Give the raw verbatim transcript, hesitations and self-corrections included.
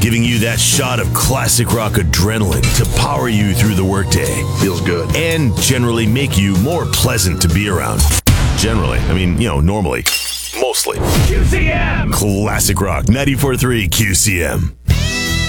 giving you that shot of classic rock adrenaline to power you through the workday. Feels good. And generally make you more pleasant to be around. Generally, I mean, you know, normally. Mostly. Q C M! Classic Rock ninety-four point three Q C M.